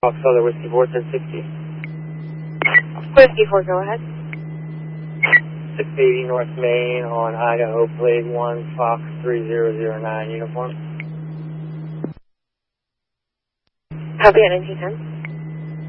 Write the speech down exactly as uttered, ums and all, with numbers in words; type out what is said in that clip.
Fox Other Whiskey four ten sixty. Whiskey four, go ahead. six eighty North Main on Idaho Plate one, Fox three zero zero nine uniform. Copy at nineteen ten.